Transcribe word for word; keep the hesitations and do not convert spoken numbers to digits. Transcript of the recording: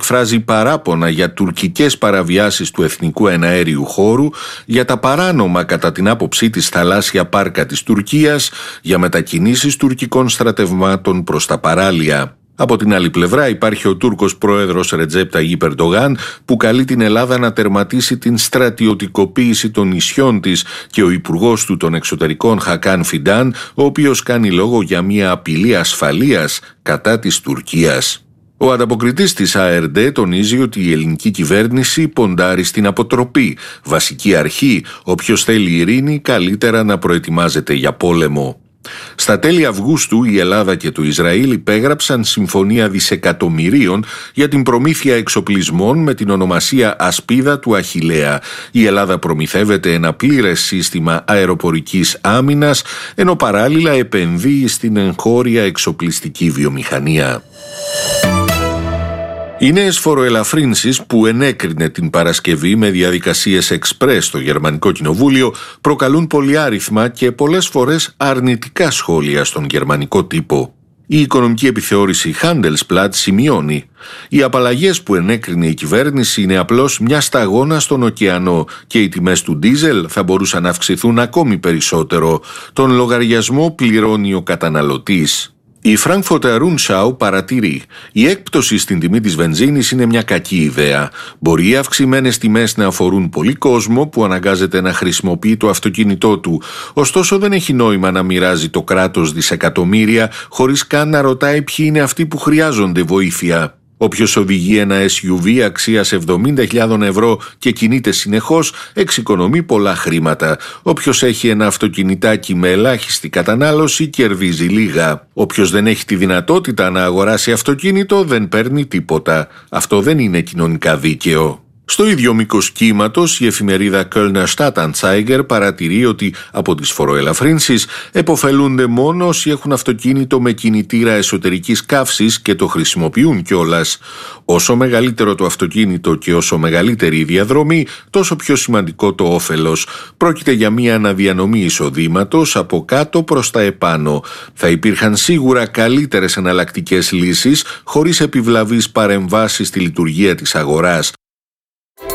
εκφράζει παράπονα για τουρκικές παραβιάσεις του εθνικού εναέριου χώρου, για τα παράνομα κατά την άποψή της θαλάσσια πάρκα της Τουρκίας, για μετακινήσεις τουρκικών στρατευμάτων προς τα παράλια. Από την άλλη πλευρά υπάρχει ο Τούρκος πρόεδρος Ρετζέπ Ταγίπ Ερντογάν, που καλεί την Ελλάδα να τερματίσει την στρατιωτικοποίηση των νησιών της, και ο υπουργός του των εξωτερικών Χακάν Φιντάν, ο οποίος κάνει λόγο για μια απειλή ασφαλείας κατά της Τουρκίας. Ο ανταποκριτής της Α Ερ Ντι τονίζει ότι η ελληνική κυβέρνηση ποντάρει στην αποτροπή, βασική αρχή, όποιος θέλει ειρήνη καλύτερα να προετοιμάζεται για πόλεμο. Στα τέλη Αυγούστου η Ελλάδα και το Ισραήλ υπέγραψαν συμφωνία δισεκατομμυρίων για την προμήθεια εξοπλισμών με την ονομασία Ασπίδα του Αχιλλέα. Η Ελλάδα προμηθεύεται ένα πλήρες σύστημα αεροπορικής άμυνας, ενώ παράλληλα επενδύει στην εγχώρια εξοπλιστική βιομηχανία. Οι νέες φοροελαφρύνσεις που ενέκρινε την Παρασκευή με διαδικασίες εξπρές στο Γερμανικό Κοινοβούλιο προκαλούν πολυάριθμα και πολλές φορές αρνητικά σχόλια στον γερμανικό τύπο. Η οικονομική επιθεώρηση Handelsblatt σημειώνει: οι απαλλαγές που ενέκρινε η κυβέρνηση είναι απλώς μια σταγόνα στον ωκεανό και οι τιμές του ντίζελ θα μπορούσαν να αυξηθούν ακόμη περισσότερο. Τον λογαριασμό πληρώνει ο καταναλωτής. Η Frankfurter Rundschau παρατηρεί: η έκπτωση στην τιμή της βενζίνης είναι μια κακή ιδέα. Μπορεί οι αυξημένες τιμές να αφορούν πολύ κόσμο που αναγκάζεται να χρησιμοποιεί το αυτοκίνητό του. Ωστόσο δεν έχει νόημα να μοιράζει το κράτος δισεκατομμύρια χωρίς καν να ρωτάει ποιοι είναι αυτοί που χρειάζονται βοήθεια. Όποιος οδηγεί ένα ες γιου βι αξίας εβδομήντα χιλιάδες ευρώ και κινείται συνεχώς, εξοικονομεί πολλά χρήματα. Όποιος έχει ένα αυτοκινητάκι με ελάχιστη κατανάλωση, κερδίζει λίγα. Όποιος δεν έχει τη δυνατότητα να αγοράσει αυτοκίνητο, δεν παίρνει τίποτα. Αυτό δεν είναι κοινωνικά δίκαιο. Στο ίδιο μήκος κύματος, η εφημερίδα Kölner Stadtanzeiger παρατηρεί ότι από τις φοροελαφρύνσεις επωφελούνται μόνο όσοι έχουν αυτοκίνητο με κινητήρα εσωτερικής καύσης και το χρησιμοποιούν κιόλας. Όσο μεγαλύτερο το αυτοκίνητο και όσο μεγαλύτερη η διαδρομή, τόσο πιο σημαντικό το όφελος. Πρόκειται για μια αναδιανομή εισοδήματος από κάτω προς τα επάνω. Θα υπήρχαν σίγουρα καλύτερες εναλλακτικές λύσεις, χωρίς επιβλαβείς παρεμβάσεις στη λειτουργία της αγοράς.